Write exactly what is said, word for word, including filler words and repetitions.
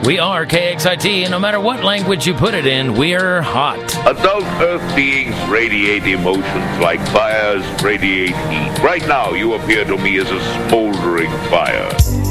We are K X I T, and no matter what language you put it in, we're hot. Adult Earth beings radiate emotions like fires radiate heat. Right now, you appear to me as a smoldering fire.